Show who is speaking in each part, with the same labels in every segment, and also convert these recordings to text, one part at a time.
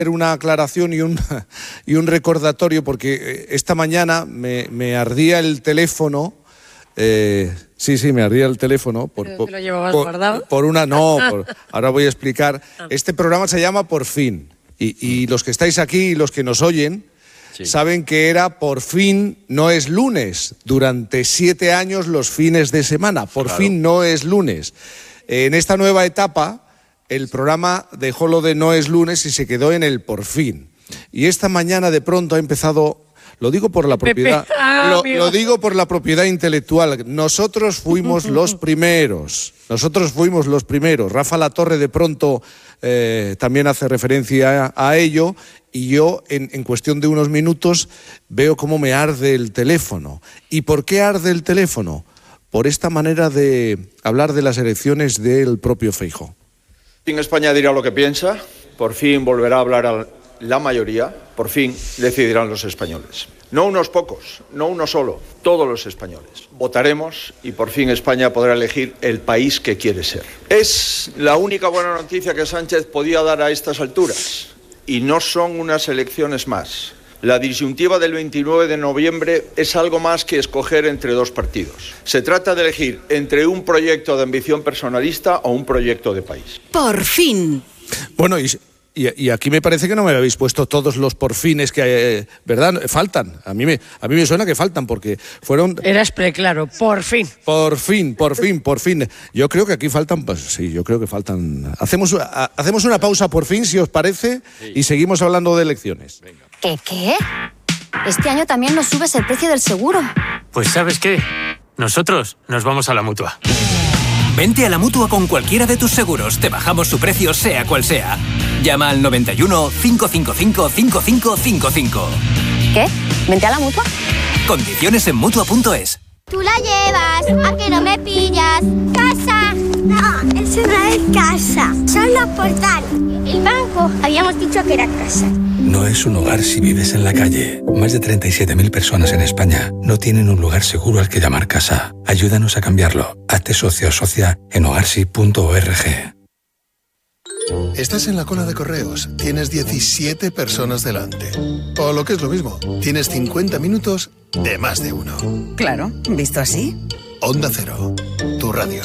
Speaker 1: una aclaración y un recordatorio, porque esta mañana me ardía el teléfono. Sí, me ardía el teléfono.
Speaker 2: ¿Te lo llevabas guardado?
Speaker 1: Ahora voy a explicar. Este programa se llama Por Fin. Y los que estáis aquí y los que nos oyen saben que era Por Fin no es lunes. Durante 7 años los fines de semana. Por fin no es lunes. En esta nueva etapa, el programa dejó lo de no es lunes y se quedó en el Por Fin. Y esta mañana de pronto ha empezado, lo digo por la propiedad, lo digo por la propiedad intelectual. Nosotros fuimos los primeros. Rafa Latorre de pronto también hace referencia a ello. Y yo, en cuestión de unos minutos, veo cómo me arde el teléfono. ¿Y por qué arde el teléfono? Por esta manera de hablar de las elecciones del propio Feijóo.
Speaker 3: Por fin España dirá lo que piensa, por fin volverá a hablar a la mayoría, por fin decidirán los españoles. No unos pocos, no uno solo, todos los españoles. Votaremos y por fin España podrá elegir el país que quiere ser. Es la única buena noticia que Sánchez podía dar a estas alturas. Y no son unas elecciones más. La disyuntiva del 29 de noviembre es algo más que escoger entre dos partidos. Se trata de elegir entre un proyecto de ambición personalista o un proyecto de país.
Speaker 4: ¡Por fin!
Speaker 1: Bueno, y aquí me parece que no me habéis puesto todos los porfines que, ¿verdad? Faltan. A mí me suena que faltan porque fueron...
Speaker 2: Eras preclaro, por fin.
Speaker 1: Por fin. Yo creo que aquí faltan, pues sí, yo creo que faltan... Hacemos una pausa por fin, si os parece, y seguimos hablando de elecciones. Venga.
Speaker 5: ¿Qué? Este año también nos subes el precio del seguro.
Speaker 6: Pues ¿sabes qué? Nosotros nos vamos a la Mutua.
Speaker 7: Vente a la Mutua con cualquiera de tus seguros. Te bajamos su precio, sea cual sea. Llama al 91 555 5555.
Speaker 5: ¿Qué? ¿Vente a la Mutua?
Speaker 7: Condiciones en Mutua.es.
Speaker 8: Tú la llevas, a que no me pillas. ¡Casa! No, eso no es casa. Son los portales. El banco, habíamos dicho que era casa.
Speaker 9: No es un hogar si vives en la calle. Más de 37.000 personas en España no tienen un lugar seguro al que llamar casa. Ayúdanos a cambiarlo. Hazte socio o socia en hogarsi.org.
Speaker 10: Estás en la cola de correos. Tienes 17 personas delante. O lo que es lo mismo, tienes 50 minutos de más de uno.
Speaker 4: Claro, visto así.
Speaker 10: Onda Cero, tu radio.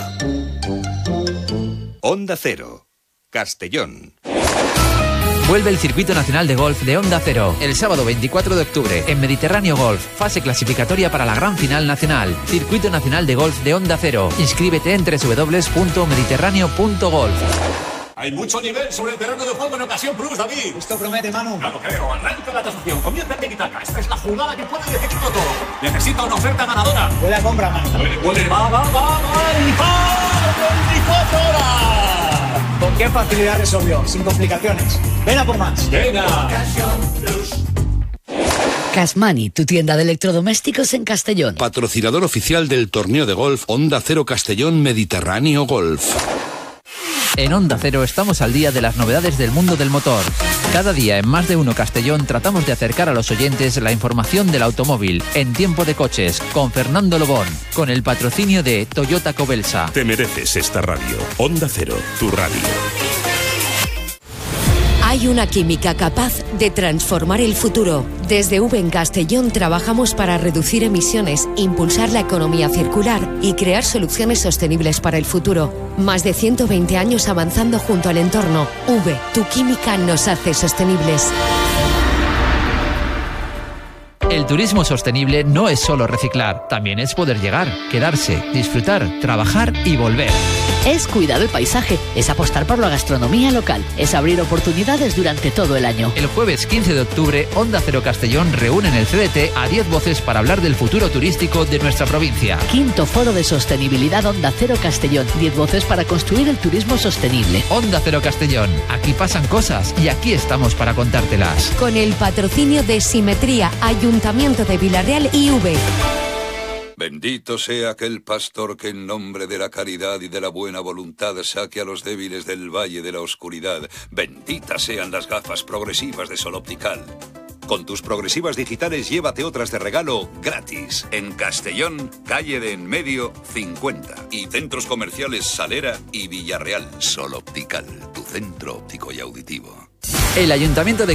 Speaker 11: Onda Cero, Castellón.
Speaker 12: Vuelve el Circuito Nacional de Golf de Onda Cero el sábado 24 de octubre en Mediterráneo Golf, fase clasificatoria para la gran final nacional. Circuito Nacional de Golf de Onda Cero. Inscríbete en www.mediterráneo.golf.
Speaker 13: Hay mucho nivel sobre el terreno de juego en Ocasión Plus, David.
Speaker 14: Esto promete, Manu.
Speaker 13: Ya lo creo. Arranca la tasación. Comienza el tiki-taka. Esta es la jugada que puede decidirlo todo. Necesita una oferta ganadora.
Speaker 14: Huele a compra, Manu.
Speaker 13: Huele. Va. ¡El 24 horas!
Speaker 14: ¿Con qué facilidad resolvió? Sin complicaciones. Ven a por más.
Speaker 13: Venga.
Speaker 4: Cashmoney, tu tienda de electrodomésticos en Castellón.
Speaker 11: Patrocinador oficial del torneo de golf Onda Cero Castellón Mediterráneo Golf.
Speaker 12: En Onda Cero estamos al día de las novedades del mundo del motor. Cada día en Más de Uno Castellón tratamos de acercar a los oyentes la información del automóvil en Tiempo de Coches con Fernando Lobón, con el patrocinio de Toyota Cobelsa.
Speaker 11: Te mereces esta radio. Onda Cero, tu radio.
Speaker 4: Hay una química capaz de transformar el futuro. Desde V en Castellón trabajamos para reducir emisiones, impulsar la economía circular y crear soluciones sostenibles para el futuro. Más de 120 años avanzando junto al entorno. V, tu química nos hace sostenibles.
Speaker 12: El turismo sostenible no es solo reciclar, también es poder llegar, quedarse, disfrutar, trabajar y volver.
Speaker 15: Es cuidar el paisaje, es apostar por la gastronomía local, es abrir oportunidades durante todo el año.
Speaker 12: El jueves 15 de octubre, Onda Cero Castellón reúne en el CDT a 10 voces para hablar del futuro turístico de nuestra provincia.
Speaker 15: Quinto Foro de Sostenibilidad Onda Cero Castellón, 10 voces para construir el turismo sostenible.
Speaker 12: Onda Cero Castellón, aquí pasan cosas y aquí estamos para contártelas.
Speaker 5: Con el patrocinio de Simetría, Ayuntamiento de Villarreal y V.
Speaker 16: Bendito sea aquel pastor que en nombre de la caridad y de la buena voluntad saque a los débiles del valle de la oscuridad. Benditas sean las gafas progresivas de Sol Optical. Con tus progresivas digitales llévate otras de regalo gratis. En Castellón, calle de En Medio, 50. Y centros comerciales Salera y Villarreal. Sol Optical, tu centro óptico y auditivo.
Speaker 12: El Ayuntamiento de